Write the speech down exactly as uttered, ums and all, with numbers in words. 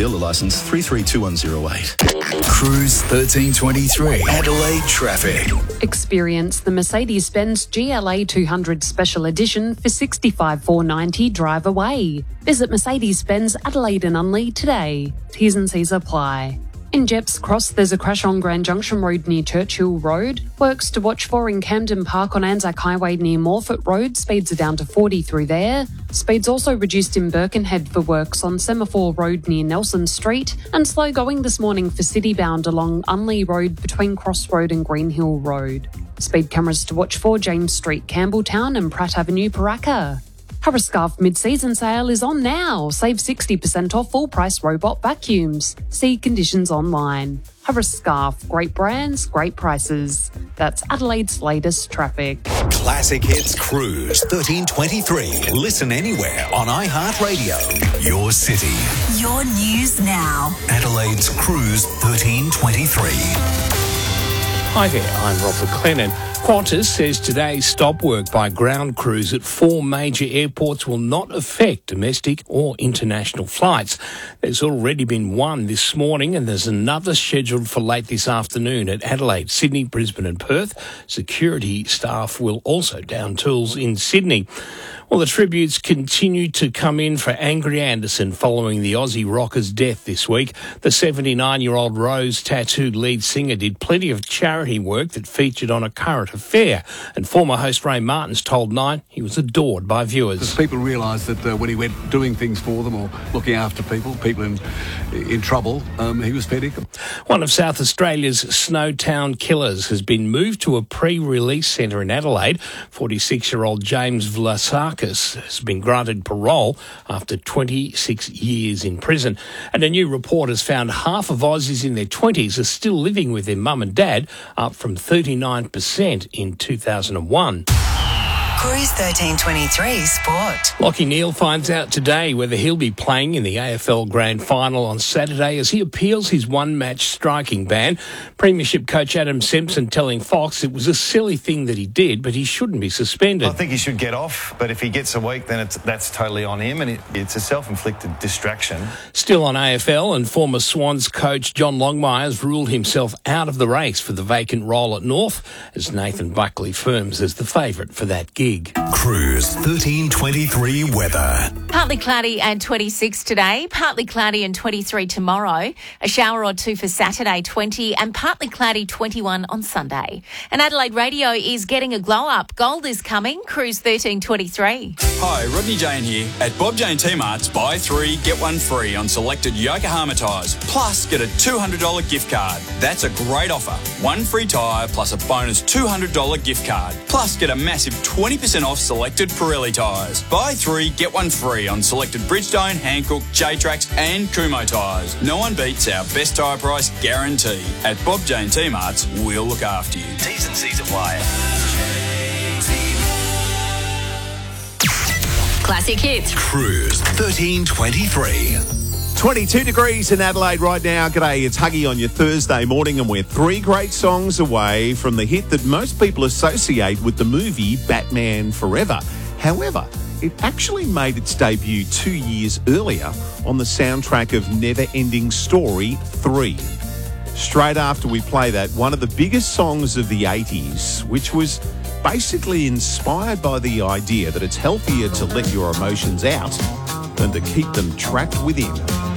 Dealer licence three three two one zero eight. Cruise thirteen twenty-three. Adelaide traffic. Experience the Mercedes-Benz G L A two hundred Special Edition for sixty-five thousand four hundred ninety dollars drive away. Visit Mercedes-Benz Adelaide and Unley today. T's and C's apply. In Jeps Cross, there's a crash on Grand Junction Road near Churchill Road. Works to watch for in Camden Park on Anzac Highway near Morfett Road. Speeds are down to forty through there. Speeds also reduced in Birkenhead for works on Semaphore Road near Nelson Street. And slow going this morning for city-bound along Unley Road between Cross Road and Greenhill Road. Speed cameras to watch for James Street, Campbelltown and Pratt Avenue, Paraka. Harris Scarf mid-season sale is on now. Save sixty percent off full-price robot vacuums. See conditions online. Harris Scarf, great brands, great prices. That's Adelaide's latest traffic. Classic Hits Cruise thirteen twenty-three. Listen anywhere on iHeartRadio. Your city. Your news now. Adelaide's Cruise thirteen twenty-three. Hi there, I'm Robert Clennon. Qantas says today's stop work by ground crews at four major airports will not affect domestic or international flights. There's already been one this morning and there's another scheduled for late this afternoon at Adelaide, Sydney, Brisbane and Perth. Security staff will also down tools in Sydney. Well, the tributes continue to come in for Angry Anderson following the Aussie rocker's death this week. The seventy-nine-year-old rose-tattooed lead singer did plenty of charity work that featured on A Current Affair, and former host Ray Martins told Nine he was adored by viewers. Because people realised that uh, when he went doing things for them or looking after people, people in in trouble, um, he was fair dinkum. One of South Australia's Snowtown killers has been moved to a pre-release centre in Adelaide. forty-six-year-old James Vlasakis has been granted parole after twenty-six years in prison. And a new report has found half of Aussies in their twenties are still living with their mum and dad, up from thirty-nine percent in two thousand one. Cruise thirteen twenty-three Sport. Lachie Neale finds out today whether he'll be playing in the A F L Grand Final on Saturday as he appeals his one-match striking ban. Premiership coach Adam Simpson telling Fox it was a silly thing that he did, but he shouldn't be suspended. I think he should get off, but if he gets a week, then it's, that's totally on him, and it, it's a self-inflicted distraction. Still on A F L, and former Swans coach John Longmire's ruled himself out of the race for the vacant role at North, as Nathan Buckley firms as the favourite for that gig. Cruise thirteen twenty-three weather. Partly cloudy and twenty-six today, partly cloudy and twenty-three tomorrow, a shower or two for Saturday, twenty, and partly cloudy, twenty-one on Sunday. And Adelaide Radio is getting a glow up. Gold is coming. Cruise thirteen twenty-three. Hi, Rodney Jane here. At Bob Jane T-Mart's, buy three, get one free on selected Yokohama tyres. Plus, get a two hundred dollars gift card. That's a great offer. One free tyre plus a bonus two hundred dollars gift card. Plus, get a massive twenty percent off selected Pirelli tyres. Buy three, get one free on selected Bridgestone, Hankook, J-Trax and Kumho tyres. No one beats our best tyre price guarantee. At Bob Jane T-Mart's, we'll look after you. T's and C's apply. Classic Hits. Cruise thirteen twenty-three. twenty-two degrees in Adelaide right now. G'day, it's Huggy on your Thursday morning, and we're three great songs away from the hit that most people associate with the movie Batman Forever. However, it actually made its debut two years earlier on the soundtrack of Never Ending Story three. Straight after we play that, one of the biggest songs of the eighties, which was basically inspired by the idea that it's healthier to let your emotions out than to keep them trapped within.